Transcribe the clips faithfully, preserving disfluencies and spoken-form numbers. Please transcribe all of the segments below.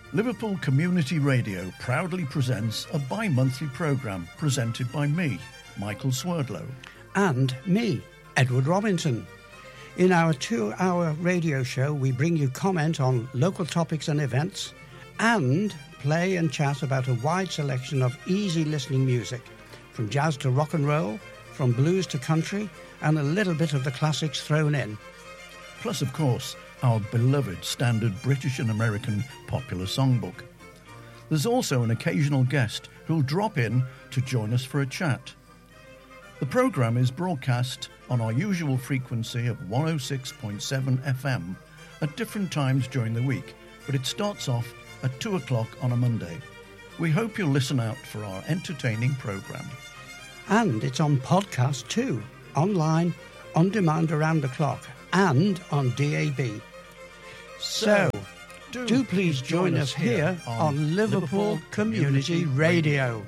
Liverpool Community Radio proudly presents a bi-monthly programme presented by me, Michael Swerdlow. And me, Edward Robinson. In our two-hour radio show, we bring you comment on local topics and events and play and chat about a wide selection of easy listening music, from jazz to rock and roll, from blues to country, and a little bit of the classics thrown in. Plus, of course, our beloved standard British and American popular songbook. There's also an occasional guest who'll drop in to join us for a chat. The programme is broadcast on our usual frequency of one oh six point seven F M at different times during the week, but it starts off at two o'clock on a Monday. We hope you'll listen out for our entertaining programme. And it's on podcast too, online, on demand around the clock, and on D A B. So, do, do please join us here on Liverpool Community Radio.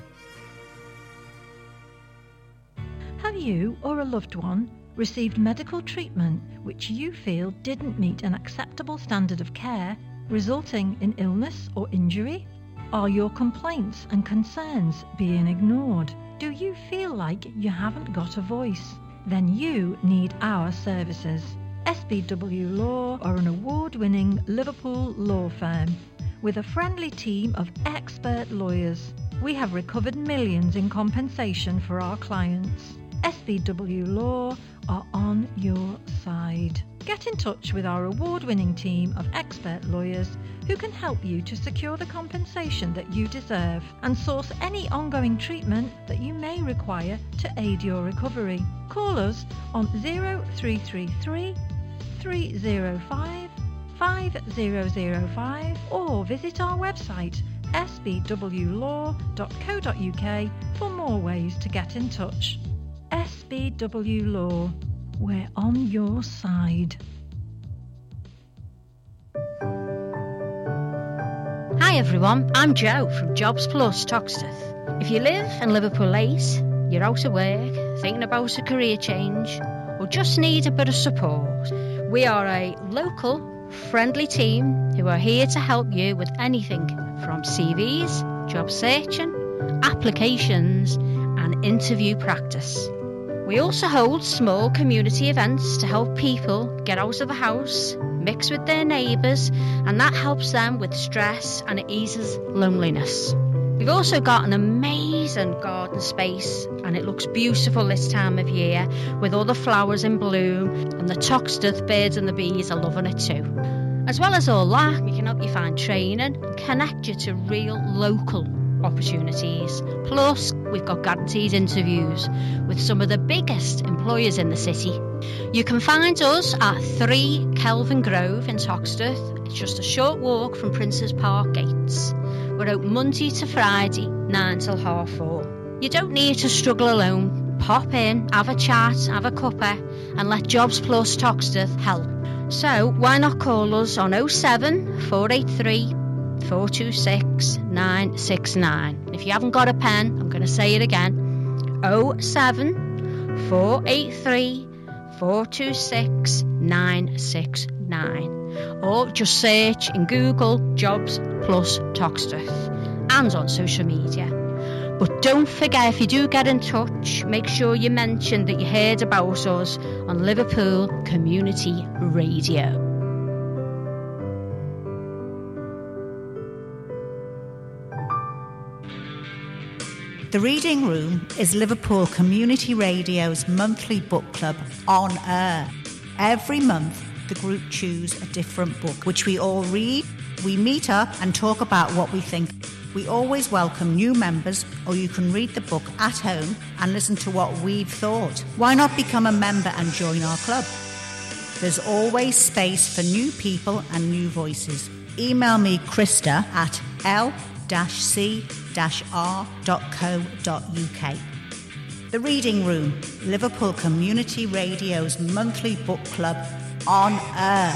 Have you or a loved one received medical treatment which you feel didn't meet an acceptable standard of care, resulting in illness or injury? Are your complaints and concerns being ignored? Do you feel like you haven't got a voice? Then you need our services. S B W Law are an award-winning Liverpool law firm with a friendly team of expert lawyers. We have recovered millions in compensation for our clients. S B W Law are on your side. Get in touch with our award-winning team of expert lawyers who can help you to secure the compensation that you deserve and source any ongoing treatment that you may require to aid your recovery. Call us on zero three three three, three zero five, five zero zero five or visit our website s b w law dot co dot u k for more ways to get in touch. S B W Law, we're on your side. Hi everyone, I'm Jo from Jobs Plus Toxteth. If you live in Liverpool eight, you're out of work, thinking about a career change, or just need a bit of support, we are a local, friendly team who are here to help you with anything from C Vs, job searching, applications, and interview practice. We also hold small community events to help people get out of the house, mix with their neighbours, and that helps them with stress and it eases loneliness. We've also got an amazing garden space and it looks beautiful this time of year with all the flowers in bloom, and the Toxteth birds and the bees are loving it too. As well as all that, we can help you find training and connect you to real local opportunities. Plus, we've got guaranteed interviews with some of the biggest employers in the city. You can find us at three Kelvin Grove in Toxteth. It's just a short walk from Princes Park gates. We're open Monday to Friday, nine till half four. You don't need to struggle alone. Pop in, have a chat, have a cuppa, and let Jobs Plus Toxteth help. So why not call us on oh seven, four eight three, four two six, nine six nine. If you haven't got a pen, I'm going to say it again. oh seven, four eight three, four two six, nine six nine. Or just search in Google Jobs Plus Toxteth and on social media. But don't forget, if you do get in touch, make sure you mention that you heard about us on Liverpool Community Radio. The Reading Room is Liverpool Community Radio's monthly book club on air. Every month, the group choose a different book, which we all read. We meet up and talk about what we think. We always welcome new members, or you can read the book at home and listen to what we've thought. Why not become a member and join our club? There's always space for new people and new voices. Email me, Krista, at l c r dot co dot u k. The Reading Room, Liverpool Community Radio's monthly book club on air.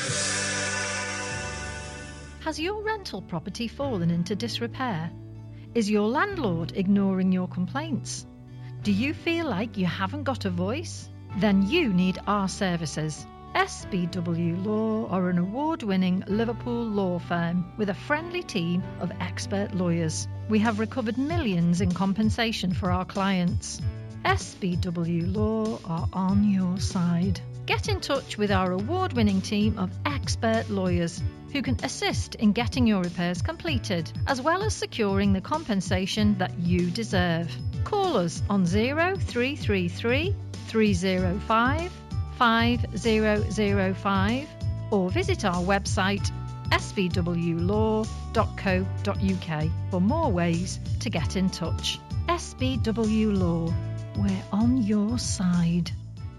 Has your rental property fallen into disrepair? Is your landlord ignoring your complaints? Do you feel like you haven't got a voice? Then you need our services. S B W Law are an award-winning Liverpool law firm with a friendly team of expert lawyers. We have recovered millions in compensation for our clients. S B W Law are on your side. Get in touch with our award-winning team of expert lawyers who can assist in getting your repairs completed, as well as securing the compensation that you deserve. Call us on zero three three three, three zero five, five zero zero five or visit our website s b w law dot co dot u k for more ways to get in touch. S B W Law, we're on your side.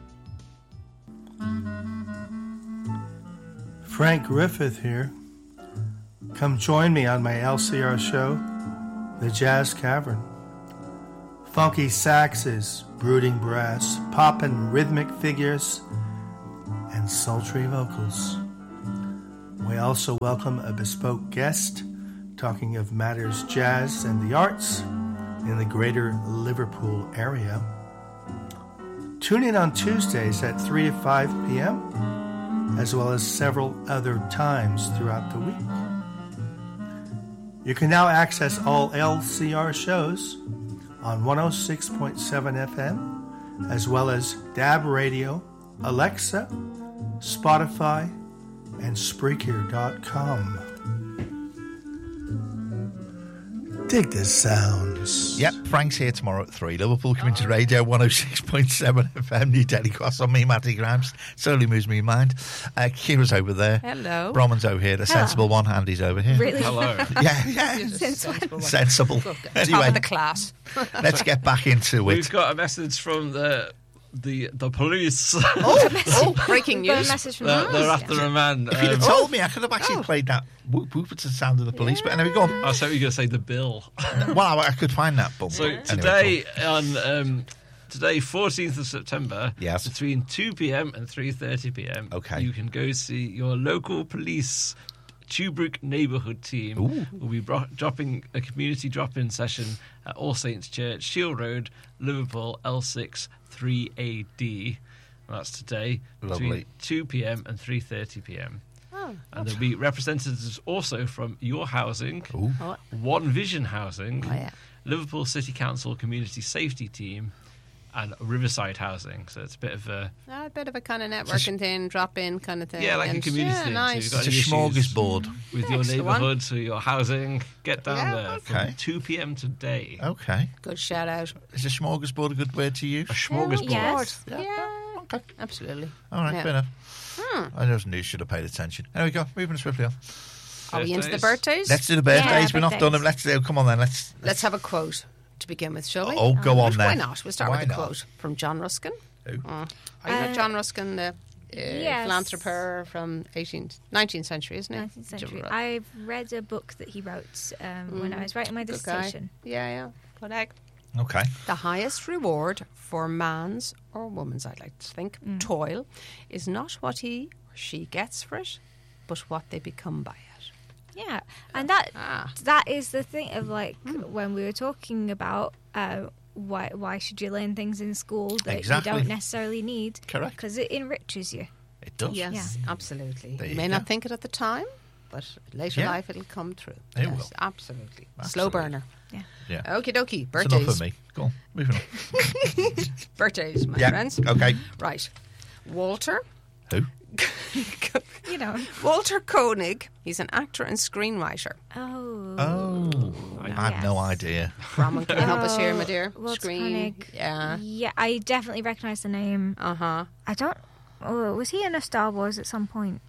Frank Griffith here. Come join me on my L C R show, The Jazz Cavern. Funky saxes, brooding brass, poppin' rhythmic figures, and sultry vocals. We also welcome a bespoke guest talking of matters jazz and the arts in the greater Liverpool area. Tune in on Tuesdays at three to five p.m., as well as several other times throughout the week. You can now access all L C R shows on one oh six point seven F M, as well as D A B Radio, Alexa, Spotify, and Spreaker dot com. Dig the sounds. Yep, Frank's here tomorrow at three. Liverpool Community oh. Radio, one oh six point seven F M, New Delhi Cross on me, Matty Grams. Slowly moves me in mind. Uh, Kira's over there. Hello. Bromman's over here, the Hello. sensible one. Andy's over here. Really? Hello. Yeah, yeah. Sensible. Sensible. Anyway, top of the class. Let's get back into it. We've got a message from the the the police. Oh, oh breaking news. A message from they're, Oh, they're after a man. If you'd have um, told me, I could have actually oh. played that whoop whoop. It's the sound of the police. Yeah. But anyway, go on. I was hoping you were going to say the bill. Well, I, I could find that. But So anyway, today on um, today, fourteenth of September, yes. between two p.m. and three thirty p.m, okay. you can go see your local police Tuebrook neighbourhood team. Ooh. Will be bro- dropping a community drop-in session at All Saints Church, Shield Road, Liverpool, L six three A D. That's today, Lovely. between two p.m. and three thirty p.m. Oh, and there'll be representatives also from Your Housing, Ooh. One Vision Housing, Oh, yeah. Liverpool City Council Community Safety Team, and Riverside Housing. So it's a bit of a Uh, a bit of a kind of networking thing, drop in kind of thing. yeah, like a And- community yeah, thing. nice. So It's you've a got any issues smorgasbord. with your That's the one. neighbourhood, so your housing. Get down Yeah, there okay. from two p.m. today. Okay. Good shout out. Is a smorgasbord a good word to use? A smorgasbord. Yes. Yeah, Yeah. Okay. absolutely. All right, Yeah. fair enough. Hmm. I just knew you should have paid attention. There we go. Moving swiftly on. Are we into the Birthdays? birthdays? Let's do the birthdays. Yeah, We're not birthdays. done them. Let's do. Come on then. Let's. Let's have a quote to begin with, shall we? Oh, go on Why then. not? We'll start Why with a not? quote from John Ruskin. Who? Uh, I know Uh, John Ruskin, the uh, yes. philanthropist from eighteenth, nineteenth century, isn't it? nineteenth century. John- I've read a book that he wrote um, when I was writing my Good guy. dissertation. Yeah, yeah. Good egg. Okay. The highest reward for man's or woman's, I'd like to think, Mm. toil is not what he or she gets for it, but what they become by it. Yeah, and that Ah. that is the thing of like when we were talking about uh, why why should you learn things in school that Exactly. you don't necessarily need? Correct. Because it enriches you. It does. Yes, Yeah. absolutely. There you you may go. not think it at the time, but later Yeah. life it'll come through. It yes, will. absolutely. Slow Absolutely. burner. Yeah. Yeah. Okie dokie. That's enough Birthdays. of me. Go on. Moving on. Birthdays, my Yeah. friends. Okay. Right. Walter. Who? You know. Walter Koenig. He's an actor and screenwriter. Oh. Oh, I had yes. no idea. Brahman, can you help us here, Oh, my dear? Walter Screen. Koenig. Yeah. Yeah, I definitely recognise the name. Uh huh. I don't. Oh, was he in a Star Wars at some point?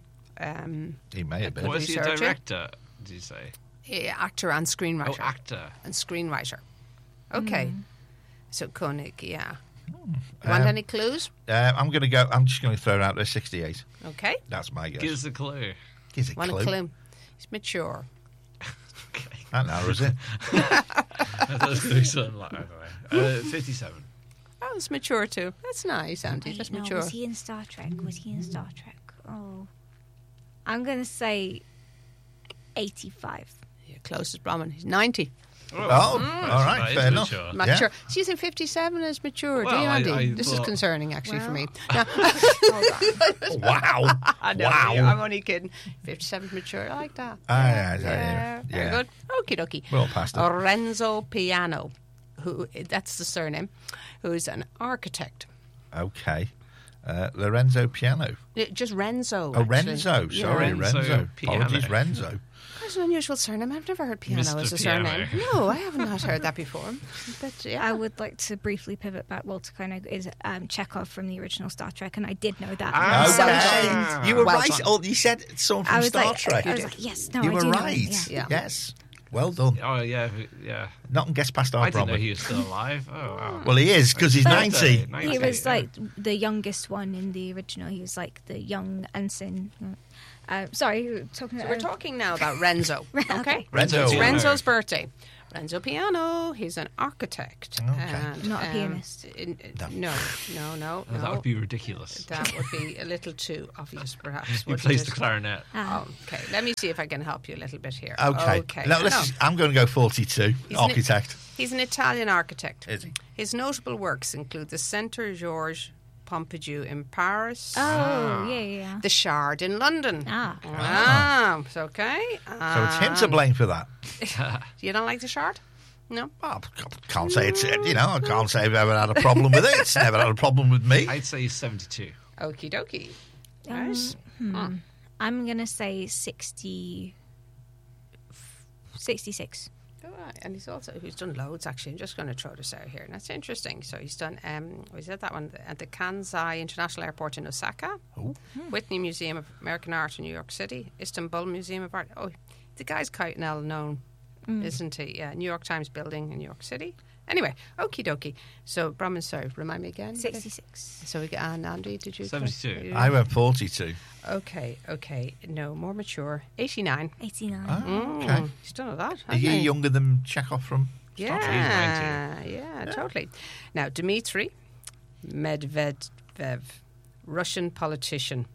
Um, He may have been. What is he a Researcher. director? Did you say? yeah, actor and screenwriter. Oh, actor. and screenwriter. Okay. Mm. So Koenig, yeah. Um, Want any clues? Uh, I'm going to go. I'm just going to throw it out there. sixty-eight. Okay. That's my guess. Give us a clue. Gives a Want clue. a clue? He's mature. Okay. That narrows it. I thought it was going to be something like that. Uh, fifty-seven. Oh, it's mature too. That's nice, Andy. Wait, That's no, mature. was he in Star Trek? Was he in Star Trek? Oh. I'm going to say eighty-five. Yeah, closest Brahman. He's ninety. Oh, all right, fair enough. Mature. Mature. Yeah. So you think fifty-seven is mature, do Well, you, I- Andy? I this is thought- concerning, actually, for me. Well, Now, Wow. I know, Wow. I'm only kidding. fifty-seven is mature. I like that. Ah, yeah, yeah, yeah, yeah. very Yeah. good. Okie dokie. We're all past it. Renzo Piano, who that's the surname, who's an architect. Okay. Uh, Lorenzo Piano. Uh, Just Renzo. Oh, actually. Renzo. Yeah. Sorry, Renzo Renzo. Piano. Apologies, Renzo. That's an unusual surname. I've never heard piano Mister as a Piano. surname. No, I have not heard that before. But yeah. I would like to briefly pivot back. Well, to kind of is um, Chekhov from the original Star Trek, and I did know that. Ah, I'm so Okay. ashamed. You were Well right. done. Oh, you said someone from I was Star like, Trek. I was like, yes, no, you I were do know right. it, yeah. Yeah. Yes. Well done. Oh, yeah, yeah. Nothing gets past our I didn't know Bromley. he was still alive. Oh, wow. Well, he is because he's ninety. ninety. He was yeah. like the youngest one in the original. He was like the young ensign. Uh, sorry, we were talking So about. we're talking now about Renzo. Okay. Renzo. Renzo. Renzo's birthday. Renzo Piano. He's an architect. Okay. And, Not a pianist. in- no, no, no, Oh, no. that would be ridiculous. That would be a little too obvious, perhaps. He wouldn't plays it? the clarinet. Ah. Okay, let me see if I can help you a little bit here. Okay. Okay. Now, let's, I'm going to go forty-two. He's Architect. He's an Italian architect. Is he? His notable works include the Centre Georges Pompidou in Paris, Oh, yeah, yeah, yeah. the Shard in London. Ah. Ah, it's okay. So it's him to blame for that. You don't like the Shard? No? Well, I can't say it's, you know, I can't say I've ever had a problem with it. It's never had a problem with me. I'd say he's seventy-two. Okie dokie. Um, Nice. hmm. I'm going to say sixty, sixty-six. All right. And he's also, who's done loads actually. I'm just going to throw this out here. And that's interesting. So he's done, um, we said that one at the Kansai International Airport in Osaka, Oh. Whitney Museum of American Art in New York City, Istanbul Museum of Art. Oh, the guy's quite well known, isn't he? Yeah, New York Times building in New York City. Anyway, okie dokie. So, Brahman, sorry, remind me again. sixty-six. So we got, and Andy, did you? seventy-two. I went forty-two. Okay, okay. No, more mature. eighty-nine. eighty-nine. Oh, okay. Mm, he's done a lot. Are hasn't you he? younger than Chekhov from Star Trek? Yeah, yeah, totally. Now, Dmitry Medvedev, Russian politician.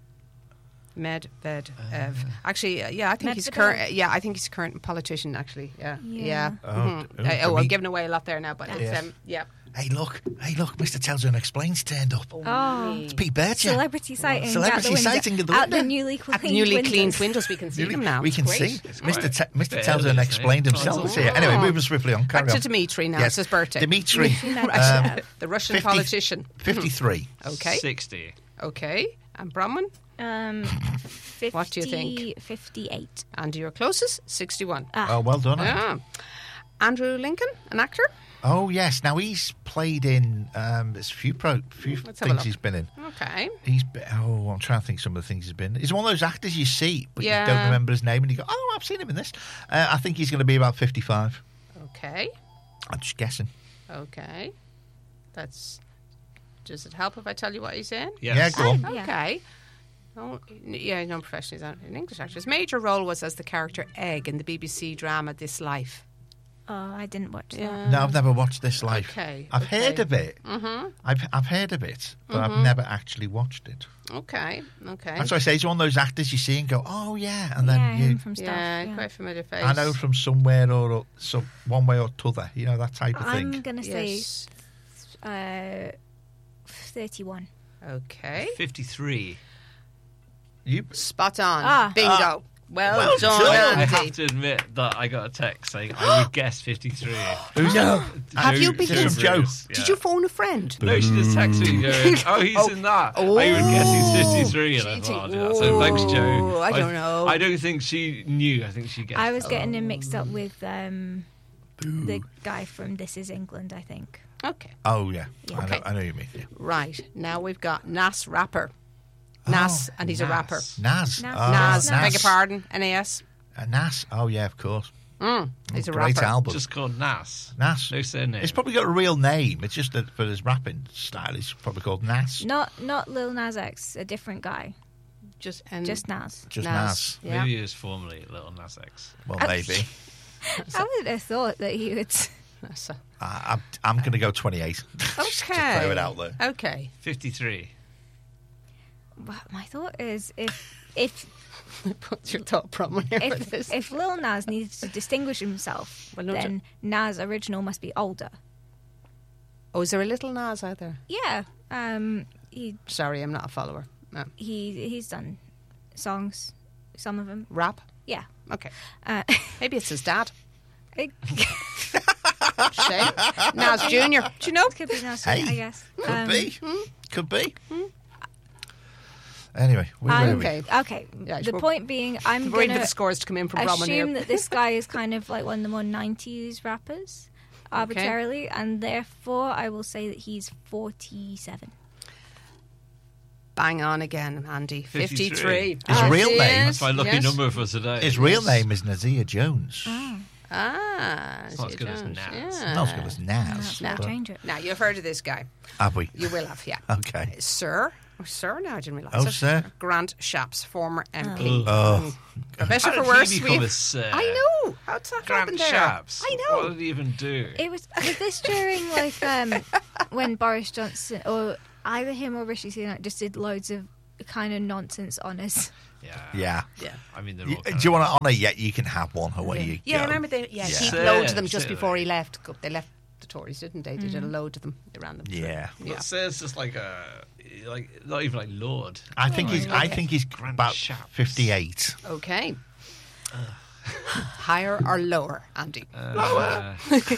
Medvedev. Actually, uh, yeah, I think he's Medvedev. current. Yeah, I think he's a current politician. Actually, yeah, yeah. Yeah. Oh, Mhm. oh, Uh, oh, I'm Dmi- giving away a lot there now, but it's, Yes. um, yeah. Hey, look. Hey, look. Mister Tells and Explains turned up. Oh, It's Pete Bircher. celebrity sighting. Celebrity out the window, sighting at the out the window. newly At cleaned the newly windows. cleaned windows, we can see Really? them now. We It's can great. see. Mister quite Te- Mister bit Tells early, and isn't it? explained Oh, himself. it's here. all- Anyway, moving swiftly on. Carry Back to on. Dmitry now. Yes. It's his birthday. Dimitri. Medvedev. the Russian fifty politician. fifty-three. Okay, sixty. okay. And Brahman, Um, fifty, What do you think? fifty-eight. and your closest, sixty-one. Ah. Oh, well done. Andy. Yeah. Andrew Lincoln, an actor. Oh, yes. Now, he's played in um, there's a few, pro- few Let's have a things look. he's been in. Okay. He's been, oh, I'm trying to think some of the things he's been. He's one of those actors you see, but Yeah. you don't remember his name, and you go, "Oh, I've seen him in this." Uh, I think he's going to be about fifty-five. Okay. I'm just guessing. Okay. That's. Does it help if I tell you what he's in? Yes. Yeah, go on. Yeah. Okay. Oh, yeah, non-professional. He's an English actor. His major role was as the character Egg in the B B C drama This Life. Oh, I didn't watch that. Yeah. No, I've never watched this live. Okay, I've okay. heard of it. Mm-hmm. I've I've heard of it, but I've never actually watched it. Okay. Okay. That's why I say he's one of those actors you see and go, "Oh yeah," and then yeah, you. him from stuff. Yeah, yeah. quite familiar face. I know from somewhere or o- some one way or t'other, you know, that type of I'm thing. gonna say Yes. uh, thirty-one. Okay. fifty-three. You Spot on. Ah. Bingo. well, well done, done. I Andy. have to admit that I got a text saying I would guess fifty-three. Who's no? Have you been- Joe Joe? Bruce, Did yeah. you phone a friend? No, she just texted me going, "Oh, he's in that." I would guess he's fifty-three, and I She thought, think- "I'll do that." So thanks, Joe. Oh, I don't know. I don't think she knew. I think she guessed. I was getting him mixed up with um, the guy from This Is England, I think. Okay. Oh yeah, Yeah. I, know, Okay. I know what you mean. Yeah. Right. Now we've got Nas Rapper. Nas, and he's a Nas. rapper. Nas, Nas. Oh, Nas, Nas. beg your pardon, N A S. Uh, Nas. Oh yeah, of course. Mm, he's a Great rapper. album. Just called Nas. Nas. No surname. It's probably got a real name. It's just that for his rapping style, it's probably called Nas. Not not Lil Nas X, a different guy. Just, and Just Nas. Just Nas. Nas. Yeah. Maybe it was formerly Little Nas X. Well, Uh, maybe. I would have thought that he would. So- Uh, I'm, I'm going to go twenty-eight. Just to Okay. throw it out there. Okay. fifty-three. Well, my thought is if if What's your thought, Bronwyn, here with If, this? if Lil Nas needs to distinguish himself, Well, no, then Nas original must be older. Oh, is there a little Nas out there? Yeah, um, he Sorry, I'm not a follower. No. he he's done songs, some of them. Rap? Yeah. Okay. Uh, Maybe it's his dad. it Shane? Nas Junior Do you know? could be Nas, Hey, I guess. Could Um, be. Could be. Anyway, where I'm- were we? Okay. Okay. Yeah, the we're- point being, I'm I'm waiting for gonna the scores to come in from Bronwyn here. assume that this guy is kind of like one of the more nineties rappers, arbitrarily, and therefore I will say that he's forty-seven. Bang on again, Andy. fifty-three. fifty-three. His Ah, real yes, name? That's my lucky yes. number for today. His real name is Nazir Jones. Ah. It's not as Nazir good as Jones, Nas. yeah. Not as good as Nas. That's No. why I change it. Now, you've heard of this guy. Have we? You will have, yeah. Okay. Sir. Oh, sir, no, I didn't realise Oh, it. sir. Grant Shapps, former M P. Oh, For better How for did worse, he become we've... a sir? I know. How's that Grant happened there? Shapps. I know. What did he even do? It was was this during like um when Boris Johnson or either him or Rishi Sunak just did loads of kind of nonsense honours. Yeah. yeah. Yeah. I mean, they're You- all do kind you of- want to honour yet? You can have one away you Yeah, go. I remember they yeah, Yeah. heaped Sir, loads of them just sir. before he left. Go- They left the Tories, didn't they? They did a load of them. They ran them. through. Yeah. Yeah. But Sir's just like a, like not even like Lord. I think he's. I okay. think he's Grant about Shapps. fifty-eight. Okay. Higher or lower, Andy? Uh,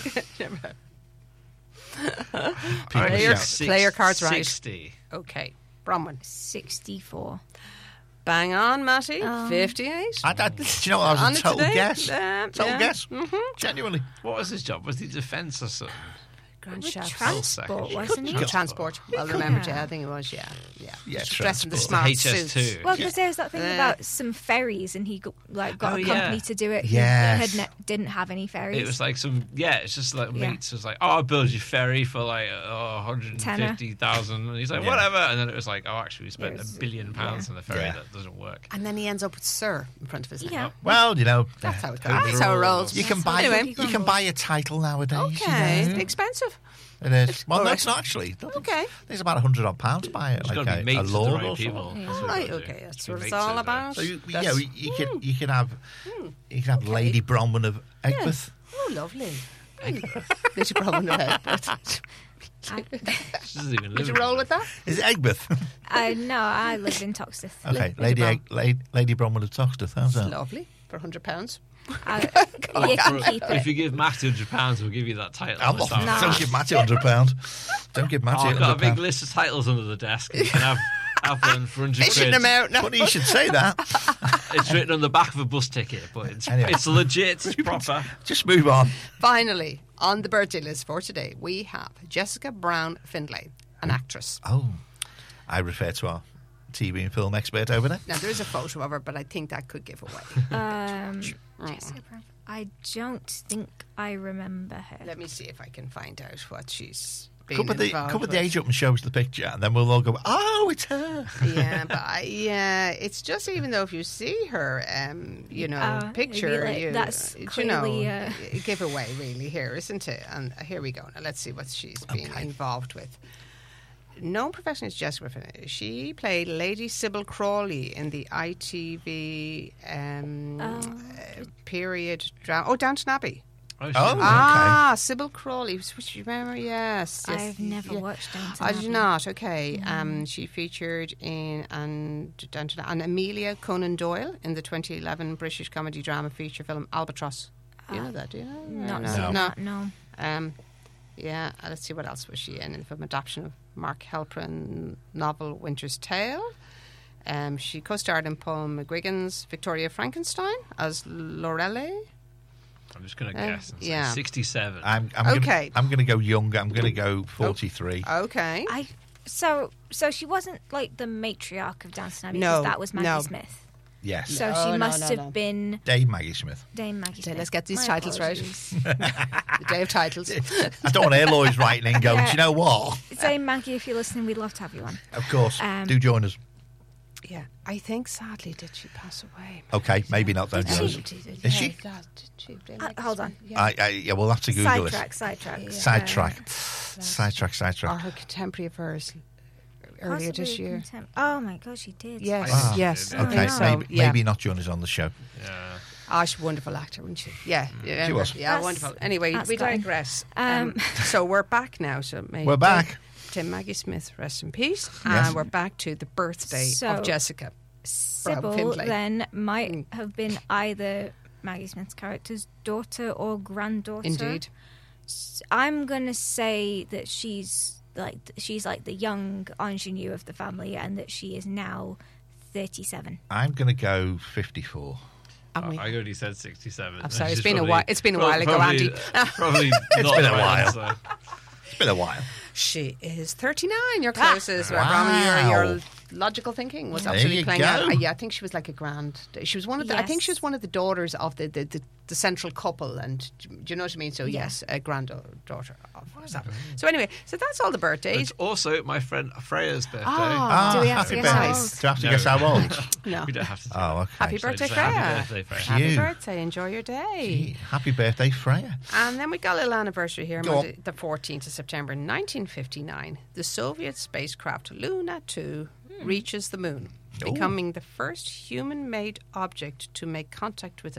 People Player- shout. play your cards right. Sixty. Okay. Bronwyn. Sixty-four. Bang on, Matty. Um, fifty-eight. I, I, do you know what? On That was it a total today? guess. Yeah, total yeah. guess. Mhm. Genuinely. What was his job? Was he defence or something? Grand With Shafts. transport, He wasn't he? No, transport. Well remembered, Yeah. yeah, I think it was, yeah. Yeah, Yeah, Just dressed in the transport. smart H S suits. two. Well, because there's that thing Uh, about some ferries, and he got, like got Oh, a yeah. company to do it. who Yes. had ne- didn't have any ferries. It was like some, yeah, it's just like Yeah. mates was like, oh, I'll build you ferry for like oh, one hundred fifty thousand. And he's like, Yeah. whatever. And then it was like, oh, actually, we spent It was- a billion pounds yeah. on the ferry. Yeah. That doesn't work. And then he ends up with Sir in front of his name. yeah. Well, you know, That's how it uh, goes. That's how it rolls. You can That's buy. how Anyway. he You can grumbles. buy a title nowadays. Okay. You know. Expensive. It is. Well, all no, right. it's not actually. Okay. There's about a hundred odd pounds to buy it, It's like got to a, be mates a with the lord right or people. something. That's All what right, we've got to okay. do. That's Be what it's mates all with them. about. So you, That's- yeah, you can you can have you can have Lady Bronwyn of Egbert. Oh, lovely. Lady Bronwyn of Egbert. She doesn't even live Did you in roll England. with that? Is it Egbert? Uh, no, I lived in Toxteth. Okay, Lady Lady Bron- Egg, Lady, Lady Bronwyn of Toxteth. How's that? Lovely. For one hundred pounds. I, you can keep If it. you give Matty one hundred pounds, we'll give you that title. I'm It's off. our- Nah. Don't give Matty hundred pound. Don't give Matty Oh, I've got a hundred big pound. list of titles under the desk. You can have, have them for one hundred Fishing quid. them out now. Funny you should say that. It's written on the back of a bus ticket, but it's, Anyway. it's legit, it's proper. Just move on. Finally, on the birthday list for today, we have Jessica Brown Findlay, an actress. Oh, I refer to our T V and film expert over there. Now, there is a photo of her, but I think that could give away. Um, Jessica Brown. I don't think I remember her. Let me see if I can find out what she's been Cover the involved cover the with. age up and show us the picture, and then we'll all go, "Oh, it's her." Yeah, but I, yeah, it's just even though if you see her, um, you know, Uh, it'd be picture, like, you, that's you know, clearly, uh, a giveaway really here, isn't it? And here we go. Now let's see what she's been Okay. involved with. Known professionally as Jessica Findlay, she played Lady Sybil Crawley in the I T V um, Oh. uh, period drama. Oh, Downton Abbey. Oh, she- Oh. Okay. Ah, Sybil Crawley. Which you remember? Yes, yes. I've never yeah. watched Downton I did Abbey. not. Okay. Um, she featured in and Downton and Amelia Conan Doyle in the twenty eleven British comedy drama feature film Albatross. Do you know that? Do you know? Not no. seen no. that, no. Um, yeah. uh, Let's see what else was she in. In an adaptation of Mark Halperin novel Winter's Tale. Um, she co-starred in Paul McGuigan's Victoria Frankenstein as Lorelei. I'm just going to Uh, guess. and say yeah. sixty-seven. I'm, I'm Okay. Gonna, I'm going to go younger. I'm going to go forty-three. Okay. I so so she wasn't like the matriarch of Downton Abbey No, because that was Maggie no. Smith. Yes, So No, she no, must no, have no. been Dame Maggie Smith. Dame Maggie Okay, Smith. let's get these My titles right. apologies. The day of titles. I don't want Aloy's writing and going, Yeah. do you know what? Dame Maggie, if you're listening, we'd love to have you on. Of course. Um, Do join us. Yeah, I think sadly did she pass away? Okay, maybe not. Don't Did join she? us. Is she? Yeah, did she? Uh, hold on. Yeah. I, I, yeah, we'll have to Google Sidetrack, this. sidetrack. Sidetrack. Sidetrack, Or sidetrack. her contemporary of hers, earlier Possibly this year. contem- Oh my god, she did. Yes, Ah, yes. I Okay, think so. maybe, yeah. maybe not join us on the show. Yeah. Ah, she's a wonderful actor, wasn't she? Yeah, yeah, She was. Yeah, That's- wonderful. Anyway, that's we fine. digress. Um, Um, so we're back now. So may We're back. to Maggie Smith, rest in peace, Yes. and we're back to the birthday So- of Jessica. Sybil Findlay. then might Mm. have been either Maggie Smith's character's daughter or granddaughter. Indeed. S- I'm gonna say that she's like she's like the young ingenue of the family, and that she is now thirty-seven. I'm going to go fifty-four. And we- I already said sixty-seven. I'm sorry, Which it's is been a probably- while- it's been a prob- while ago, probably- Andy. Probably It's not been the a right while. answer. It's been a while. She is thirty-nine. You're closest. Wow. Brahman, your, your logical thinking was There absolutely you playing go. out. Uh, yeah, I think she was like a grand. She was one of the. I think she Yes. was one of the daughters of the the, the, the central couple, and do you know what I mean? So Yeah. yes, a granddaughter of herself. So anyway, so that's all the birthdays. It's also my friend Freya's birthday. Ah, Do we have happy to guess birthday. how old? Do you have to No. guess how old? No. We don't have to. do Oh, that. okay. Happy So birthday, just happy Freya. birthday, Freya. Happy you. birthday. Enjoy your day. Gee, happy birthday, Freya. And then we got a little anniversary here, Go Monday, the fourteenth of September nineteen fifty-nine. The Soviet spacecraft Luna two reaches the moon, Oh. becoming the first human-made object to make contact with